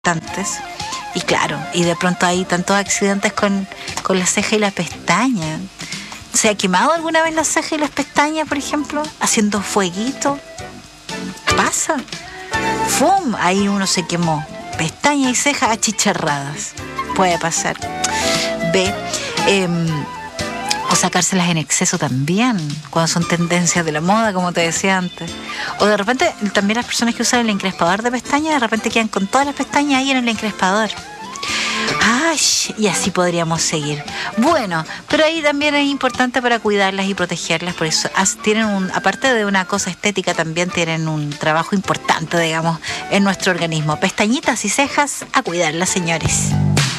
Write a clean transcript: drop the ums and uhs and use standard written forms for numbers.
importantes. Y claro, y de pronto hay tantos accidentes con la ceja y la pestaña. ¿Se ha quemado alguna vez la ceja y las pestañas, por ejemplo? Haciendo fueguito. Pasa. ¡Fum! Ahí uno se quemó. Pestaña y ceja achicharradas. Puede pasar. B. O sacárselas en exceso también, cuando son tendencias de la moda, como te decía antes. O de repente, también las personas que usan el encrespador de pestañas, de repente quedan con todas las pestañas ahí en el encrespador. ¡Ay! Y así podríamos seguir. Bueno, pero ahí también es importante para cuidarlas y protegerlas, por eso tienen aparte de una cosa estética, también tienen un trabajo importante, digamos, en nuestro organismo. Pestañitas y cejas, a cuidarlas, señores.